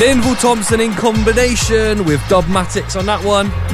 Linval Thompson in combination with Dubmatix on that one.